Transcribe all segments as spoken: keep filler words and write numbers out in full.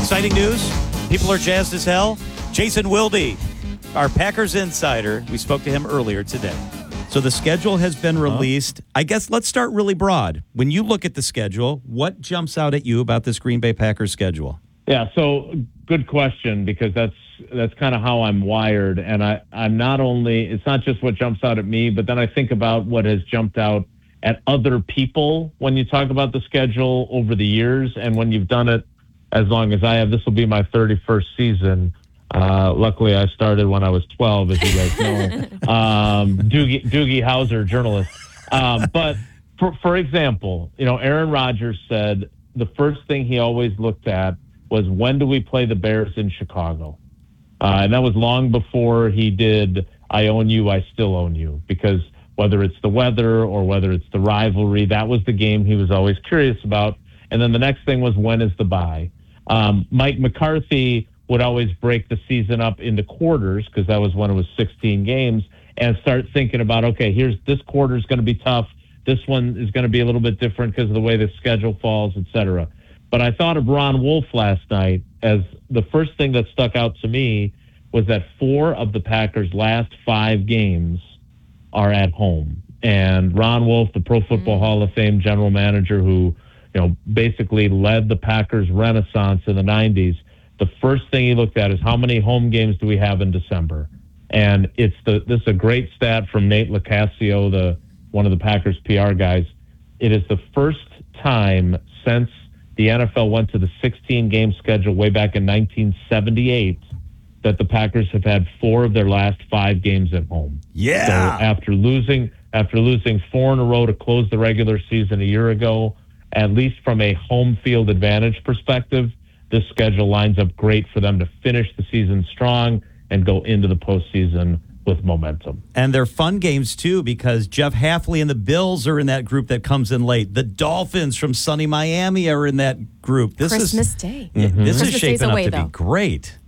Exciting news. People are jazzed as hell. Jason Wilde, our Packers insider, we spoke to him earlier today. So the schedule has been released. I guess let's start really broad. When you look at the schedule, what jumps out at you about this Green Bay Packers schedule? Yeah, so good question, because that's that's kind of how I'm wired. And I, I'm not only, it's not just what jumps out at me, but then I think about what has jumped out at other people when you talk about the schedule over the years. And when you've done it as long as I have, this will be my thirty-first season. Uh, luckily, I started when I was twelve, as you guys know. um, Doogie, Doogie Howser, journalist. Um, but for, for example, you know, Aaron Rodgers said the first thing he always looked at was, when do we play the Bears in Chicago? Uh, and that was long before he did I own you, I still own you, because whether it's the weather or whether it's the rivalry, that was the game he was always curious about. And then the next thing was, when is the bye? Um, Mike McCarthy would always break the season up into quarters, because that was when it was sixteen games, and start thinking about, okay, here's this quarter is going to be tough. This one is going to be a little bit different because of the way the schedule falls, et cetera. But I thought of Ron Wolf last night, as the first thing that stuck out to me was that four of the Packers' last five games are at home. And Ron Wolf, the Pro Football mm-hmm. Hall of Fame general manager who, you know, basically led the Packers renaissance in the nineties, the first thing he looked at is, how many home games do we have in December? And it's the this is a great stat from Nate LaCasio, the one of the Packers P R guys. It is the first time since the N F L went to the sixteen-game schedule way back in nineteen seventy-eight that the Packers have had four of their last five games at home. Yeah. So after losing after losing four in a row to close the regular season a year ago, at least from a home field advantage perspective, this schedule lines up great for them to finish the season strong and go into the postseason with momentum. And they're fun games, too, because Jeff Hafley and the Bills are in that group that comes in late. The Dolphins from sunny Miami are in that group. This Christmas is, Day. Mm-hmm. This Christmas is shaping away, up to though. be great.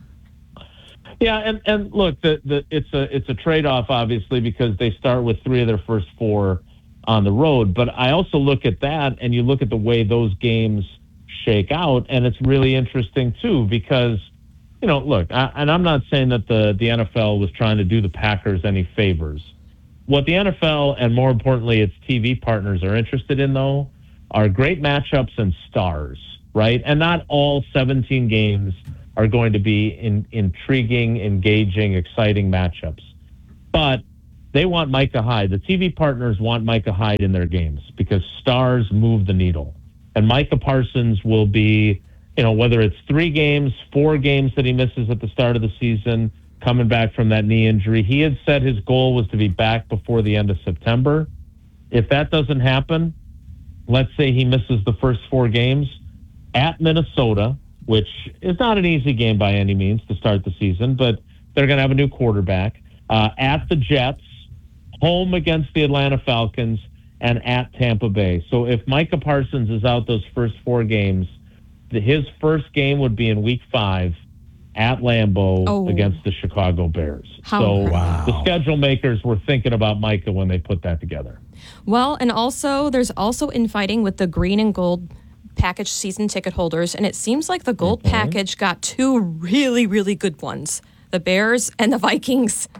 Yeah, and, and look, the, the, it's a it's a trade-off, obviously, because they start with three of their first four on the road. But I also look at that, and you look at the way those games shake out, and it's really interesting, too, because, you know, look, I, and I'm not saying that the, the N F L was trying to do the Packers any favors. What the N F L, and more importantly, its T V partners are interested in, though, are great matchups and stars, right? And not all seventeen games are going to be in, intriguing, engaging, exciting matchups. But they want Micah Hyde. The T V partners want Micah Hyde in their games because stars move the needle. And Micah Parsons will be, you know, whether it's three games, four games that he misses at the start of the season, coming back from that knee injury. He had said his goal was to be back before the end of September. If that doesn't happen, let's say he misses the first four games at Minnesota, which is not an easy game by any means to start the season, but they're going to have a new quarterback, uh, at the Jets, home against the Atlanta Falcons, and at Tampa Bay. So if Micah Parsons is out those first four games, the, his first game would be in week five at Lambeau oh. against the Chicago Bears. How so wow. the schedule makers were thinking about Micah when they put that together. Well, and also there's also infighting with the green and gold package season ticket holders, and it seems like the gold mm-hmm. package got two really, really good ones, the Bears and the Vikings.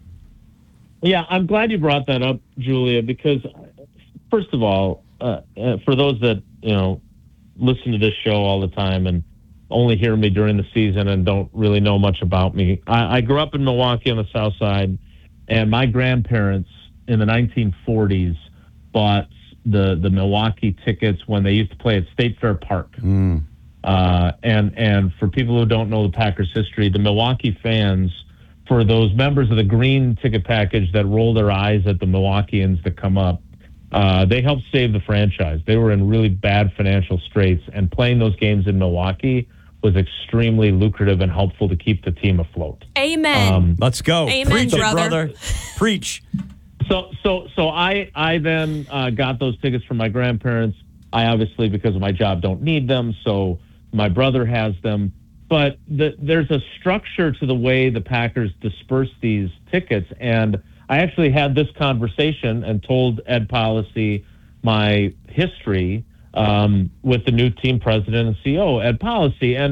Yeah, I'm glad you brought that up, Julia, because first of all, uh, uh, for those that, you know, listen to this show all the time and only hear me during the season and don't really know much about me, I, I grew up in Milwaukee on the South Side, and my grandparents in the nineteen forties bought the, the Milwaukee tickets when they used to play at State Fair Park. Mm. Uh, and, and for people who don't know the Packers history, the Milwaukee fans, for those members of the green ticket package that roll their eyes at the Milwaukeeans that come up, uh, they helped save the franchise. They were in really bad financial straits, and playing those games in Milwaukee was extremely lucrative and helpful to keep the team afloat. Amen. Um, Let's go. Amen, Preach brother. it, brother. Preach. So, so, so I, I then uh, got those tickets from my grandparents. I obviously, because of my job, don't need them, so my brother has them. But the, there's a structure to the way the Packers disperse these tickets, and I actually had this conversation and told Ed Policy my history um, with the new team president and C E O, Ed Policy. And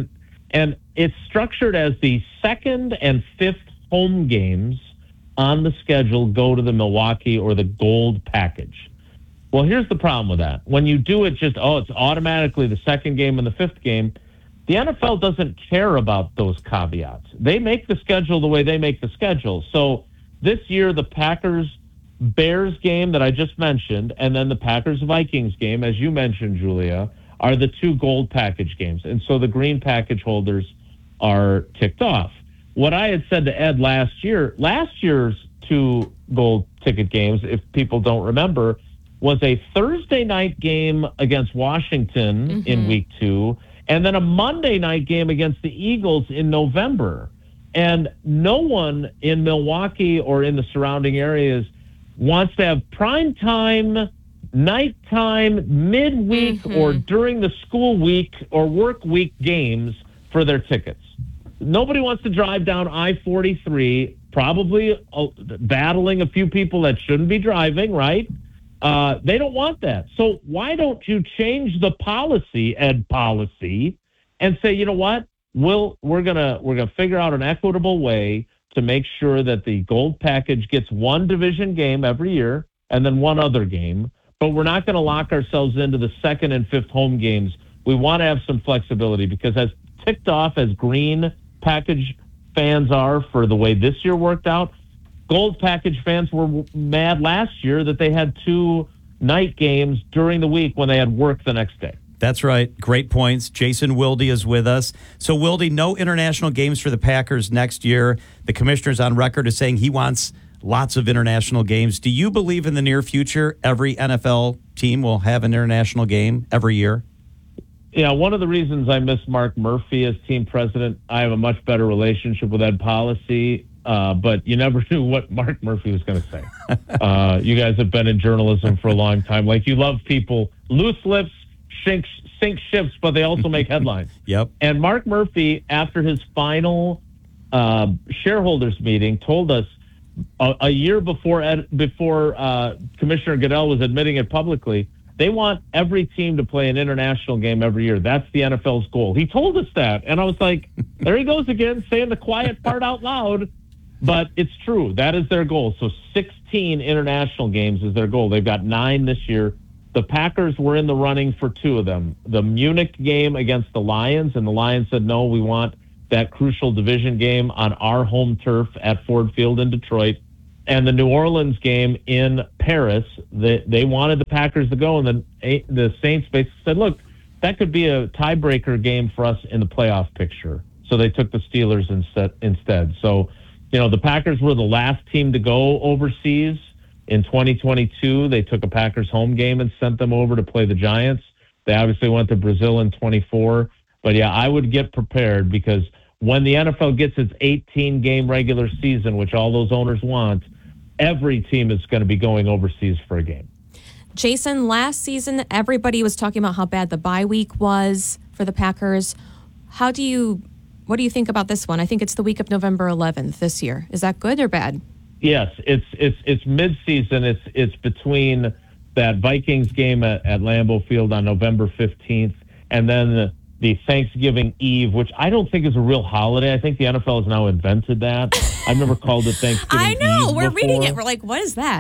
And it's structured as the second and fifth home games on the schedule go to the Milwaukee or the Gold package. Well, here's the problem with that. When you do it just, oh, it's automatically the second game and the fifth game, the N F L doesn't care about those caveats. They make the schedule the way they make the schedule. So this year, the Packers-Bears game that I just mentioned, and then the Packers-Vikings game, as you mentioned, Julia, are the two Gold package games. And so the green package holders are ticked off. What I had said to Ed last year, last year's two Gold ticket games, if people don't remember, was a Thursday night game against Washington mm-hmm. in week two, and then a Monday night game against the Eagles in November. And no one in Milwaukee or in the surrounding areas wants to have prime time, nighttime, midweek, mm-hmm. or during the school week or work week games for their tickets. Nobody wants to drive down I forty-three, probably uh, battling a few people that shouldn't be driving, right? Uh, they don't want that. So why don't you change the policy, Ed policy, and say, you know what? We'll, we're gonna we're gonna figure out an equitable way to make sure that the Gold package gets one division game every year and then one other game, but we're not going to lock ourselves into the second and fifth home games. We want to have some flexibility because as ticked off as green package fans are for the way this year worked out, Gold package fans were mad last year that they had two night games during the week when they had work the next day. That's right. Great points. Jason Wilde is with us. So, Wilde, no international games for the Packers next year. The commissioner's on record as saying he wants lots of international games. Do you believe in the near future every N F L team will have an international game every year? Yeah, one of the reasons I miss Mark Murphy as team president, I have a much better relationship with Ed Policy. Uh, but you never knew what Mark Murphy was going to say. uh, you guys have been in journalism for a long time. Like, you love people, loose lips, sink, sink ships, but they also make headlines. Yep. And Mark Murphy, after his final uh, shareholders meeting, told us a, a year before Ed, before uh, Commissioner Goodell was admitting it publicly, they want every team to play an international game every year. That's the N F L's goal. He told us that. And I was like, there he goes again, saying the quiet part out loud. But it's true. That is their goal. So sixteen international games is their goal. They've got nine this year. The Packers were in the running for two of them. The Munich game against the Lions, and the Lions said, no, we want that crucial division game on our home turf at Ford Field in Detroit. And the New Orleans game in Paris, they, they wanted the Packers to go, and then the Saints basically said, look, that could be a tiebreaker game for us in the playoff picture. So they took the Steelers instead. instead. So, you know, the Packers were the last team to go overseas in twenty twenty-two. They took a Packers home game and sent them over to play the Giants. They obviously went to Brazil in twenty-four. But, yeah, I would get prepared because when the N F L gets its eighteen-game regular season, which all those owners want, every team is going to be going overseas for a game. Jason, last season, everybody was talking about how bad the bye week was for the Packers. How do you... What do you think about this one? I think it's the week of November eleventh this year. Is that good or bad? Yes, it's it's it's mid-season. It's it's between that Vikings game at, at Lambeau Field on November fifteenth and then the, the Thanksgiving Eve, which I don't think is a real holiday. I think the N F L has now invented that. I've never called it Thanksgiving I know. Eve We're before. reading it. We're like, what is that?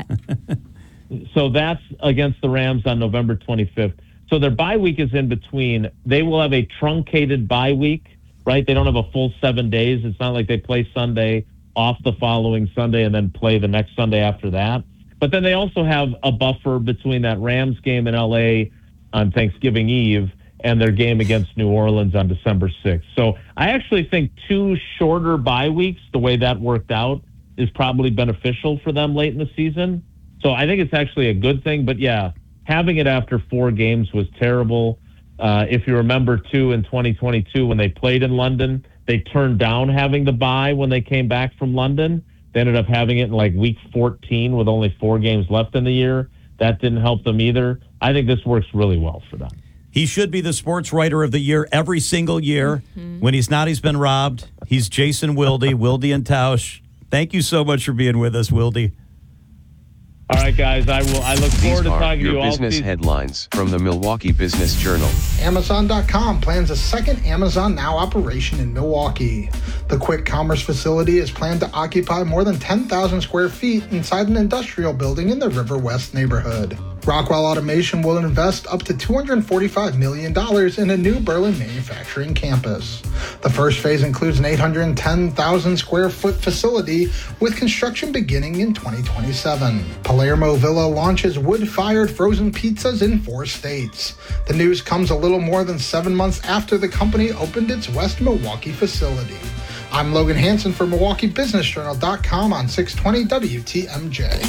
So that's against the Rams on November twenty-fifth. So their bye week is in between. They will have a truncated bye week. Right? They don't have a full seven days. It's not like they play Sunday, off the following Sunday, and then play the next Sunday after that. But then they also have a buffer between that Rams game in L A on Thanksgiving Eve and their game against New Orleans on December sixth. So I actually think two shorter bye weeks, the way that worked out, is probably beneficial for them late in the season. So I think it's actually a good thing. But, yeah, having it after four games was terrible. Uh, if you remember, too, in twenty twenty-two, when they played in London, they turned down having the bye when they came back from London. They ended up having it in, like, week fourteen with only four games left in the year. That didn't help them either. I think this works really well for them. He should be the sports writer of the year every single year. Mm-hmm. When he's not, he's been robbed. He's Jason Wilde, Wilde and Tausch. Thank you so much for being with us, Wilde. All right, guys. I will. I look These forward to are talking to your you all. business season. headlines from the Milwaukee Business Journal. Amazon dot com plans a second Amazon Now operation in Milwaukee. The quick commerce facility is planned to occupy more than ten thousand square feet inside an industrial building in the River West neighborhood. Rockwell Automation will invest up to two hundred forty-five million dollars in a new Berlin manufacturing campus. The first phase includes an eight hundred ten thousand square foot facility with construction beginning in twenty twenty-seven. Palermo Villa launches wood-fired frozen pizzas in four states. The news comes a little more than seven months after the company opened its West Milwaukee facility. I'm Logan Hansen for Milwaukee Business Journal dot com on six twenty W T M J.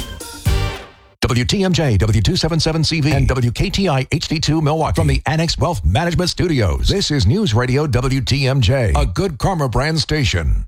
W T M J, W two seventy-seven C V, and W K T I H D two Milwaukee. From the Annex Wealth Management Studios, this is News Radio W T M J, a good Karma brand station.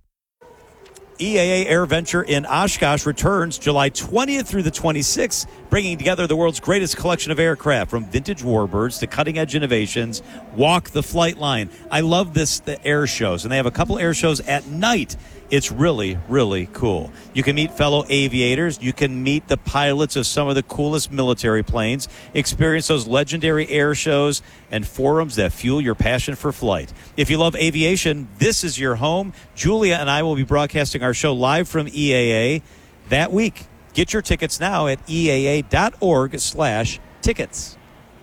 E A A Air Venture in Oshkosh returns July twentieth through the twenty-sixth, bringing together the world's greatest collection of aircraft, from vintage warbirds to cutting-edge innovations. Walk the flight line. I love this, the air shows, and they have a couple air shows at night. It's really, really cool. You can meet fellow aviators. You can meet the pilots of some of the coolest military planes, experience those legendary air shows and forums that fuel your passion for flight. If you love aviation, this is your home. Julia and I will be broadcasting our show live from E A A that week. Get your tickets now at E A A dot org slash tickets.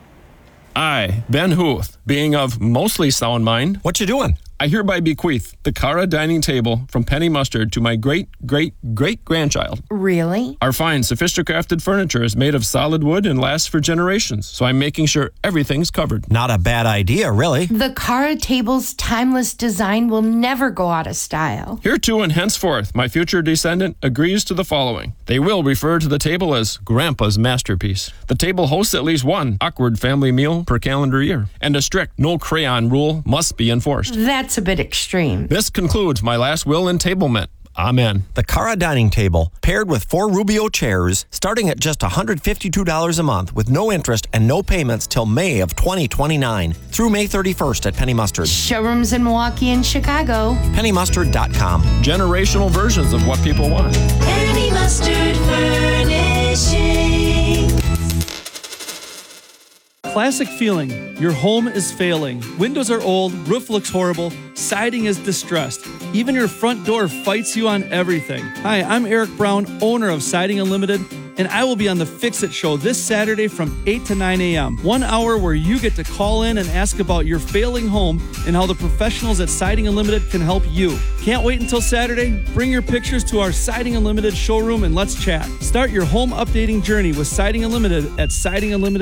I, Ben Huth, being of mostly sound mind, What you doing? I hereby bequeath the Cara dining table from Penny Mustard to my great-great-great-grandchild. Really? Our fine, sophisticated furniture is made of solid wood and lasts for generations, so I'm making sure everything's covered. Not a bad idea, really. The Cara table's timeless design will never go out of style. Hereto and henceforth, my future descendant agrees to the following. They will refer to the table as Grandpa's masterpiece. The table hosts at least one awkward family meal per calendar year, and a strict no crayon rule must be enforced. That's a bit extreme. This concludes my last will entablement. Amen. The Cara dining table, paired with four Rubio chairs, starting at just one hundred fifty-two dollars a month with no interest and no payments till May of twenty twenty-nine through May thirty-first at Penny Mustard. Showrooms in Milwaukee and Chicago. Penny Mustard dot com. Generational versions of what people want. Penny Mustard Furnishing. Classic feeling. Your home is failing. Windows are old, roof looks horrible, siding is distressed. Even your front door fights you on everything. Hi, I'm Eric Brown, owner of Siding Unlimited, and I will be on the Fix It Show this Saturday from eight to nine a.m. One hour where you get to call in and ask about your failing home and how the professionals at Siding Unlimited can help you. Can't wait until Saturday? Bring your pictures to our Siding Unlimited showroom and let's chat. Start your home updating journey with Siding Unlimited at siding unlimited.